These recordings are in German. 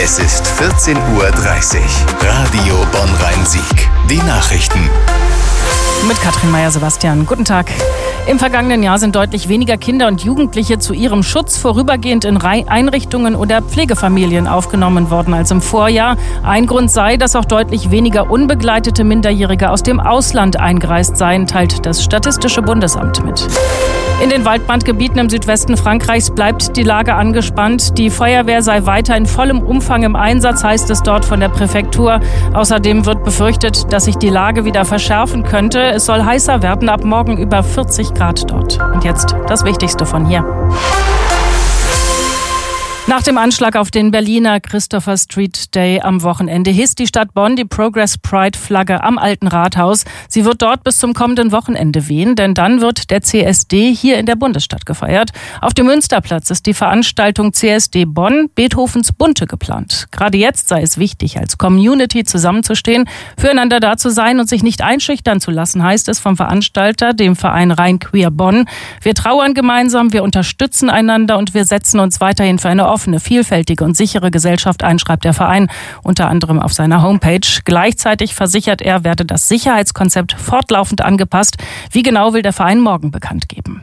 Es ist 14:30 Uhr. Radio Bonn-Rhein-Sieg. Die Nachrichten. Mit Katrin Meyer-Sebastian. Guten Tag. Im vergangenen Jahr sind deutlich weniger Kinder und Jugendliche zu ihrem Schutz vorübergehend in Einrichtungen oder Pflegefamilien aufgenommen worden als im Vorjahr. Ein Grund sei, dass auch deutlich weniger unbegleitete Minderjährige aus dem Ausland eingereist seien, teilt das Statistische Bundesamt mit. In den Waldbrandgebieten im Südwesten Frankreichs bleibt die Lage angespannt. Die Feuerwehr sei weiter in vollem Umfang im Einsatz, heißt es dort von der Präfektur. Außerdem wird befürchtet, dass sich die Lage wieder verschärfen könnte. Es soll heißer werden, ab morgen über 40 Grad dort. Und jetzt das Wichtigste von hier. Nach dem Anschlag auf den Berliner Christopher Street Day am Wochenende hisst die Stadt Bonn die Progress Pride Flagge am Alten Rathaus. Sie wird dort bis zum kommenden Wochenende wehen, denn dann wird der CSD hier in der Bundesstadt gefeiert. Auf dem Münsterplatz ist die Veranstaltung CSD Bonn Beethovens Bunte geplant. Gerade jetzt sei es wichtig, als Community zusammenzustehen, füreinander da zu sein und sich nicht einschüchtern zu lassen, heißt es vom Veranstalter, dem Verein Rhein Queer Bonn. Wir trauern gemeinsam, wir unterstützen einander und wir setzen uns weiterhin für eine offene, vielfältige und sichere Gesellschaft ein, schreibt der Verein unter anderem auf seiner Homepage. Gleichzeitig versichert er, werde das Sicherheitskonzept fortlaufend angepasst. Wie genau will der Verein morgen bekannt geben.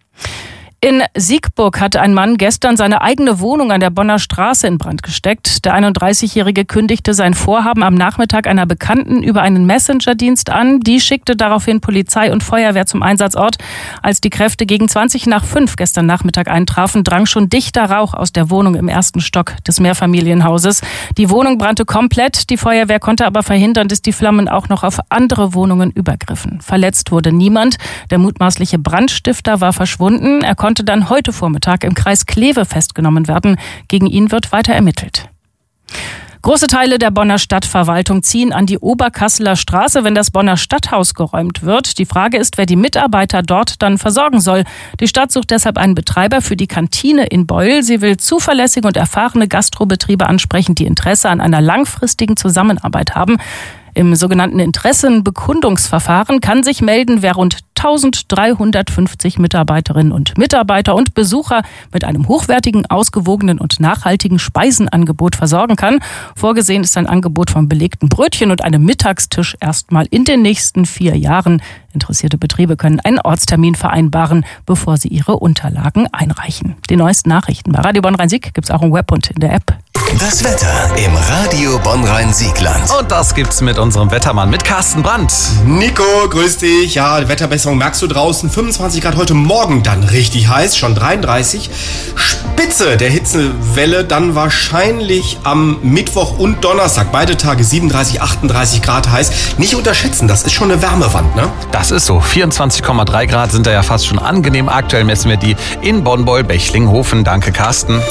In Siegburg hat ein Mann gestern seine eigene Wohnung an der Bonner Straße in Brand gesteckt. Der 31-Jährige kündigte sein Vorhaben am Nachmittag einer Bekannten über einen Messenger-Dienst an. Die schickte daraufhin Polizei und Feuerwehr zum Einsatzort. Als die Kräfte gegen 5:20 gestern Nachmittag eintrafen, drang schon dichter Rauch aus der Wohnung im ersten Stock des Mehrfamilienhauses. Die Wohnung brannte komplett. Die Feuerwehr konnte aber verhindern, dass die Flammen auch noch auf andere Wohnungen übergriffen. Verletzt wurde niemand. Der mutmaßliche Brandstifter war verschwunden. Er konnte dann heute Vormittag im Kreis Kleve festgenommen werden. Gegen ihn wird weiter ermittelt. Große Teile der Bonner Stadtverwaltung ziehen an die Oberkasseler Straße, wenn das Bonner Stadthaus geräumt wird. Die Frage ist, wer die Mitarbeiter dort dann versorgen soll. Die Stadt sucht deshalb einen Betreiber für die Kantine in Beul. Sie will zuverlässige und erfahrene Gastrobetriebe ansprechen, die Interesse an einer langfristigen Zusammenarbeit haben. Im sogenannten Interessenbekundungsverfahren kann sich melden, wer rund 1350 Mitarbeiterinnen und Mitarbeiter und Besucher mit einem hochwertigen, ausgewogenen und nachhaltigen Speisenangebot versorgen kann. Vorgesehen ist ein Angebot von belegten Brötchen und einem Mittagstisch erstmal in den nächsten 4 Jahren. Interessierte Betriebe können einen Ortstermin vereinbaren, bevor sie ihre Unterlagen einreichen. Die neuesten Nachrichten bei Radio Bonn-Rhein-Sieg gibt's auch im Web und in der App. Das Wetter im Radio Bonn-Rhein-Siegland. Und das gibt's mit unserem Wettermann, mit Carsten Brandt. Nico, grüß dich. Ja, die Wetterbesserung merkst du draußen. 25 Grad heute Morgen dann richtig heiß, schon 33. Spitze der Hitzewelle dann wahrscheinlich am Mittwoch und Donnerstag. Beide Tage 37, 38 Grad heiß. Nicht unterschätzen, das ist schon eine Wärmewand, ne? Das ist so. 24,3 Grad sind da ja fast schon angenehm. Aktuell messen wir die in Bonn-Beul-Bechlinghofen. Danke, Carsten.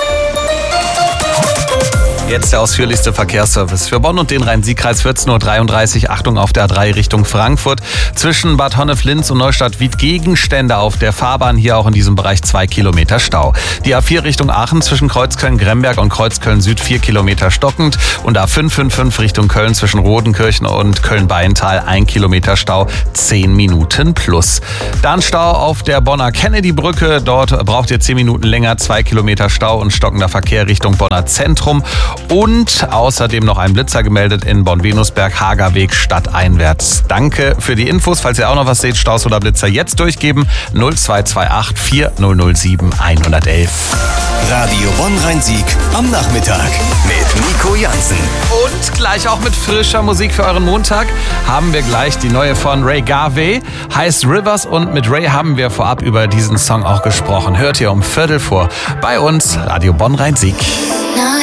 Jetzt der ausführlichste Verkehrsservice für Bonn und den Rhein-Sieg-Kreis. 14:33 Uhr. Achtung auf der A3 Richtung Frankfurt. Zwischen Bad Honnef-Linz und Neustadt-Wied Gegenstände auf der Fahrbahn. Hier auch in diesem Bereich 2 Kilometer Stau. Die A4 Richtung Aachen zwischen Kreuzköln-Gremberg und Kreuzköln-Süd 4 Kilometer stockend. Und A555 Richtung Köln zwischen Rodenkirchen und Köln-Beintal 1 Kilometer Stau, 10 Minuten plus. Dann Stau auf der Bonner Kennedy-Brücke. Dort braucht ihr 10 Minuten länger, 2 Kilometer Stau und stockender Verkehr Richtung Bonner Zentrum. Und außerdem noch ein Blitzer gemeldet in Bonn-Venusberg, Hagerweg stadteinwärts. Danke für die Infos. Falls ihr auch noch was seht, Staus oder Blitzer, jetzt durchgeben. 0228 4007 111. Radio Bonn-Rhein-Sieg am Nachmittag mit Nico Jansen. Und gleich auch mit frischer Musik für euren Montag haben wir gleich die neue von Ray Garvey. Heißt Rivers und mit Ray haben wir vorab über diesen Song auch gesprochen. Hört ihr um 15:15 bei uns, Radio Bonn-Rhein-Sieg.